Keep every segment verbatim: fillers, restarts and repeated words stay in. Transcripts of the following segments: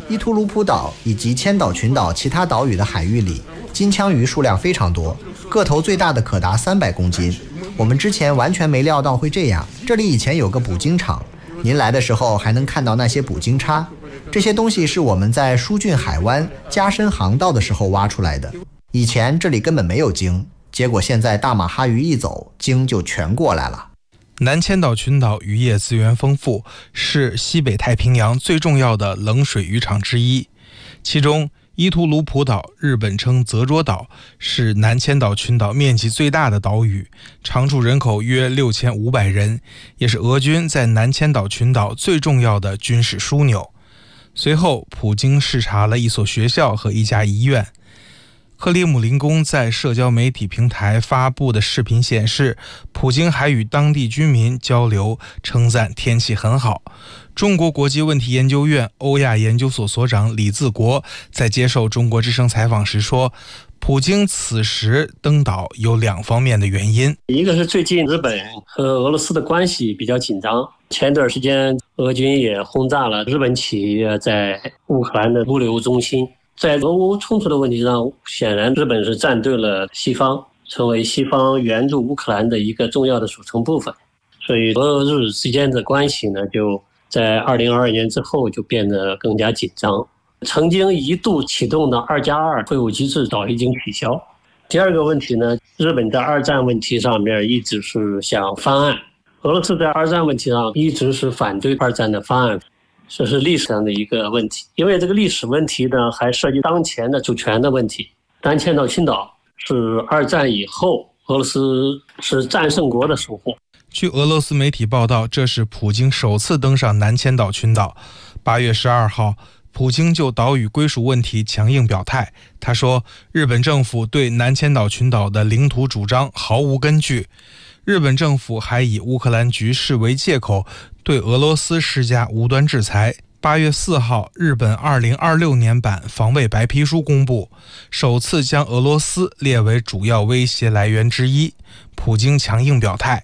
伊图卢普岛以及千岛群岛其他岛屿的海域里，金枪鱼数量非常多，个头最大的可达三百公斤。我们之前完全没料到会这样。这里以前有个捕鲸场，您来的时候还能看到那些捕鲸叉，这些东西是我们在疏浚海湾加深航道的时候挖出来的。以前这里根本没有鲸，结果现在大马哈鱼一走，鲸就全过来了。 南千岛群岛渔业资源丰富，是西北太平洋最重要的冷水渔场之一。其中伊图卢普岛，日本称泽捉岛，是南千岛群岛面积最大的岛屿，常住人口约六千五百人，也是俄军在南千岛群岛最重要的军事枢纽。随后普京视察了一所学校和一家医院。克里姆林宫在社交媒体平台发布的视频显示，普京还与当地居民交流，称赞天气很好。中国国际问题研究院欧亚研究所所长李自国在接受中国之声采访时说，普京此时登岛有两方面的原因， 一个是最近日本和俄罗斯的关系比较紧张，前段时间俄军也轰炸了日本企业在乌克兰的物流中心。在俄乌冲突的问题上，显然日本是站对了西方，成为西方援助乌克兰的一个重要的组成部分。所以俄日之间的关系呢，就在二零二二年之后就变得更加紧张。曾经一度启动的二加二会晤机制早已经取消。第二个问题呢，日本在二战问题上面一直是想翻案，俄罗斯在二战问题上一直是反对二战的方案。这是历史上的一个问题，因为这个历史问题呢，还涉及当前的主权的问题。南千岛群岛是二战以后俄罗斯是战胜国的收获。 据俄罗斯媒体报道，这是普京首次登上南千岛群岛。八月十二号，普京就岛屿归属问题强硬表态。他说，日本政府对南千岛群岛的领土主张毫无根据。日本政府还以乌克兰局势为借口，对俄罗斯施加无端制裁。八月四号，日本二零二六年版防卫白皮书公布，首次将俄罗斯列为主要威胁来源之一。普京强硬表态，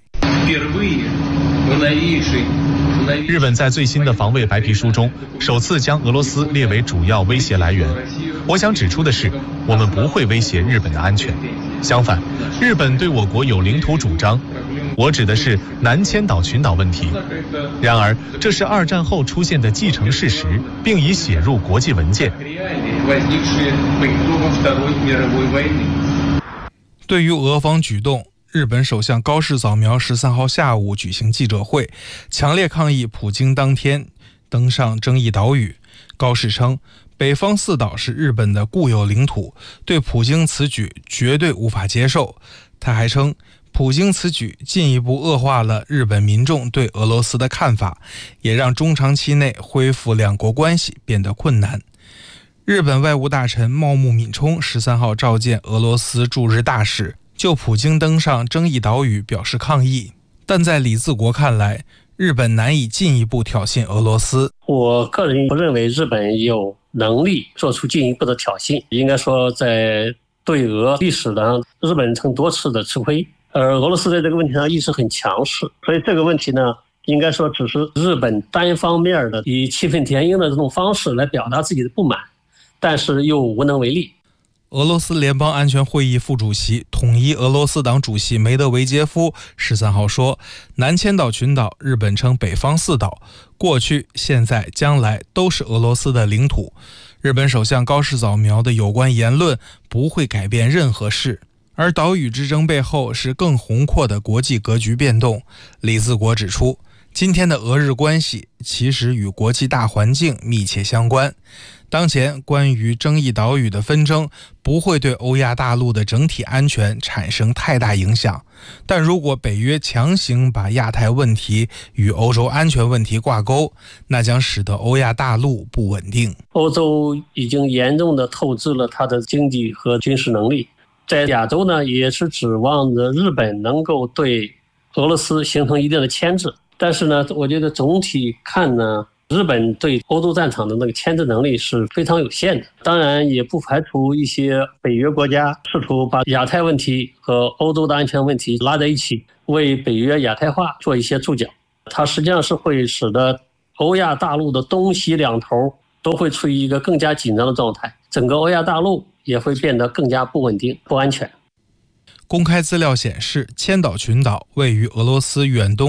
日本在最新的防卫白皮书中首次将俄罗斯列为主要威胁来源。我想指出的是，我们不会威胁日本的安全，相反，日本对我国有领土主张，我指的是南千岛群岛问题。然而，这是二战后出现的既成事实，并已写入国际文件。 对于俄方举动，日本首相高市早苗十三号下午举行记者会，强烈抗议普京当天登上争议岛屿。高市称，北方四岛是日本的固有领土，对普京此举绝对无法接受。他还称，普京此举进一步恶化了日本民众对俄罗斯的看法，也让中长期内恢复两国关系变得困难。日本外务大臣茂木敏充十三号召见俄罗斯驻日大使，就普京登上争议岛屿表示抗议。但在李自国看来，日本难以进一步挑衅俄罗斯。 我个人不认为日本有能力做出进一步的挑衅，应该说在对俄历史上，日本曾多次的吃亏，而俄罗斯在这个问题上一直很强势，所以这个问题呢，应该说只是日本单方面的以义愤填膺的这种方式来表达自己的不满，但是又无能为力。 俄罗斯联邦安全会议副主席、统一俄罗斯党主席梅德韦杰夫十三号说，南千岛群岛，日本称北方四岛，过去、现在、将来都是俄罗斯的领土。日本首相高市早苗的有关言论不会改变任何事，而岛屿之争背后是更宏阔的国际格局变动。李自国指出，今天的俄日关系其实与国际大环境密切相关。当前关于争议岛屿的纷争不会对欧亚大陆的整体安全产生太大影响，但如果北约强行把亚太问题与欧洲安全问题挂钩，那将使得欧亚大陆不稳定。 欧洲已经严重的透支了它的经济和军事能力，在亚洲呢，也是指望着日本能够对俄罗斯形成一定的牵制。但是呢，我觉得总体看呢，日本对欧洲战场的那个牵制能力是非常有限的。当然也不排除一些北约国家试图把亚太问题和欧洲的安全问题拉在一起，为北约亚太化做一些注脚。它实际上是会使得欧亚大陆的东西两头都会处于一个更加紧张的状态，整个欧亚大陆也会变得更加不稳定、不安全。 公开资料显示，千岛群岛位于俄罗斯远东